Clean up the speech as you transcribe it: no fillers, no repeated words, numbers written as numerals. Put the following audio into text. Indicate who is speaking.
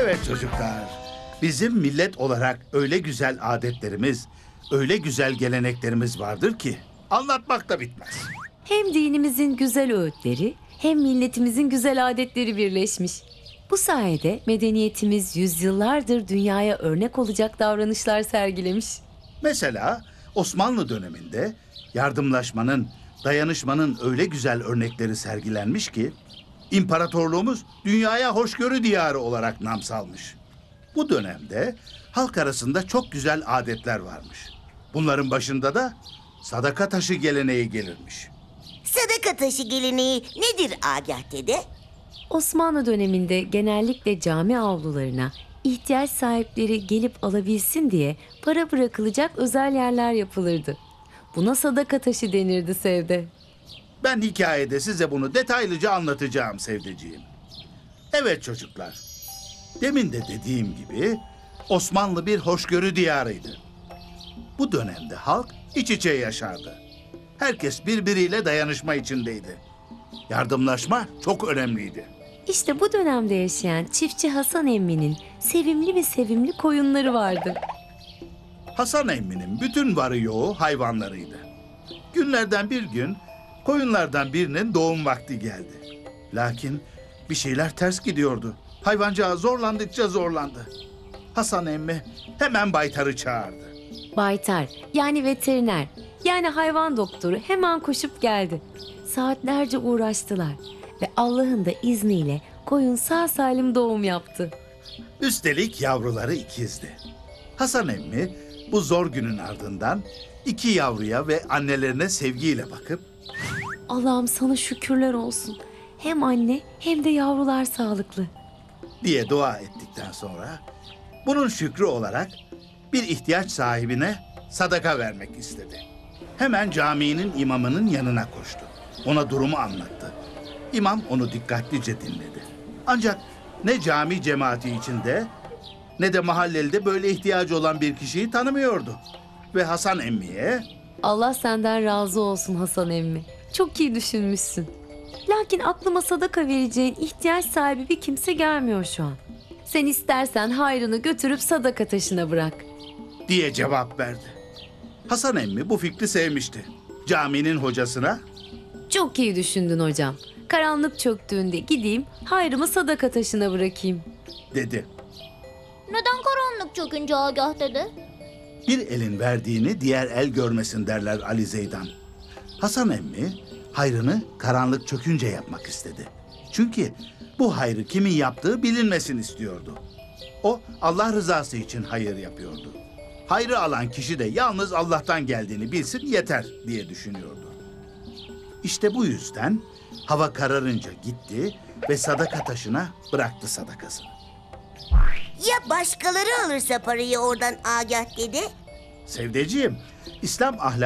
Speaker 1: Evet çocuklar, bizim millet olarak öyle güzel adetlerimiz, öyle güzel geleneklerimiz vardır ki anlatmak da bitmez.
Speaker 2: Hem dinimizin güzel öğütleri hem milletimizin güzel adetleri birleşmiş. Bu sayede medeniyetimiz yüzyıllardır dünyaya örnek olacak davranışlar sergilemiş.
Speaker 1: Mesela Osmanlı döneminde yardımlaşmanın, dayanışmanın öyle güzel örnekleri sergilenmiş ki imparatorluğumuz dünyaya hoşgörü diyarı olarak nam salmış. Bu dönemde halk arasında çok güzel adetler varmış. Bunların başında da sadaka taşı geleneği gelirmiş.
Speaker 3: Sadaka taşı geleneği nedir Agah dede?
Speaker 2: Osmanlı döneminde genellikle cami avlularına ihtiyaç sahipleri gelip alabilsin diye para bırakılacak özel yerler yapılırdı. Buna sadaka taşı denirdi Sevde.
Speaker 1: Ben hikayede size bunu detaylıca anlatacağım Sevdeciğim. Evet çocuklar, demin de dediğim gibi Osmanlı bir hoşgörü diyarıydı. Bu dönemde halk iç içe yaşardı. Herkes birbiriyle dayanışma içindeydi. Yardımlaşma çok önemliydi.
Speaker 2: İşte bu dönemde yaşayan çiftçi Hasan Emmi'nin sevimli koyunları vardı.
Speaker 1: Hasan emminin bütün varı yoğu hayvanlarıydı. Günlerden bir gün koyunlardan birinin doğum vakti geldi. Lakin bir şeyler ters gidiyordu. Hayvancağız zorlandıkça zorlandı. Hasan emmi hemen baytarı çağırdı.
Speaker 2: Baytar yani veteriner yani hayvan doktoru hemen koşup geldi. Saatlerce uğraştılar ve Allah'ın da izniyle koyun sağ salim doğum yaptı.
Speaker 1: Üstelik yavruları ikizdi. Hasan emmi bu zor günün ardından iki yavruya ve annelerine sevgiyle bakıp
Speaker 2: Allah'ım sana şükürler olsun. Hem anne hem de yavrular sağlıklı.
Speaker 1: diye dua ettikten sonra bunun şükrü olarak bir ihtiyaç sahibine sadaka vermek istedi. Hemen caminin imamının yanına koştu. Ona durumu anlattı. İmam onu dikkatlice dinledi. Ancak ne cami cemaati içinde ne de mahallede böyle ihtiyacı olan bir kişiyi tanımıyordu. Ve Hasan emmiye
Speaker 2: Allah senden razı olsun Hasan emmi. Çok iyi düşünmüşsün. Lakin aklıma sadaka vereceğin ihtiyaç sahibi bir kimse gelmiyor şu an. Sen istersen hayrını götürüp sadaka taşına bırak.
Speaker 1: diye cevap verdi. Hasan emmi bu fikri sevmişti. Caminin hocasına
Speaker 2: Çok iyi düşündün hocam. Karanlık çöktüğünde gideyim hayrımı sadaka taşına bırakayım.
Speaker 1: dedi.
Speaker 4: Neden karanlık çökünce Agah dede?
Speaker 1: Bir elin verdiğini diğer el görmesin derler Ali Zeydan. Hasan emmi hayrını karanlık çökünce yapmak istedi. Çünkü bu hayrı kimin yaptığı bilinmesin istiyordu. O Allah rızası için hayır yapıyordu. Hayrı alan kişi de yalnız Allah'tan geldiğini bilsin yeter diye düşünüyordu. İşte bu yüzden hava kararınca gitti ve sadaka taşına bıraktı sadakasını.
Speaker 3: Ya başkaları alırsa parayı oradan Agah dede?
Speaker 1: Sevdeciğim, İslam ahlakı